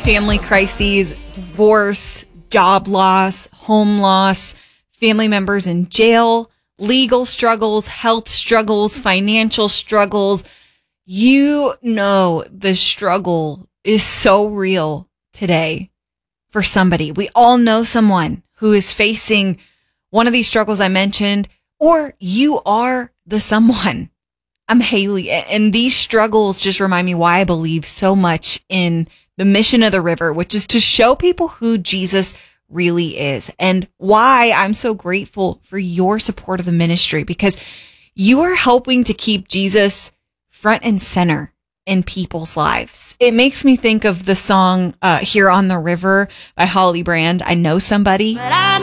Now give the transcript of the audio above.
family crises, divorce, job loss, home loss, family members in jail, legal struggles, health struggles, financial struggles. You know the struggle is so real today for somebody. We all know someone who is facing one of these struggles I mentioned, or you are the someone. I'm Haley, and these struggles just remind me why I believe so much in the mission of the river, which is to show people who Jesus really is, and why I'm so grateful for your support of the ministry, because you are helping to keep Jesus front and center in people's lives. It makes me think of the song Here on the River by Holly Brand. I know somebody.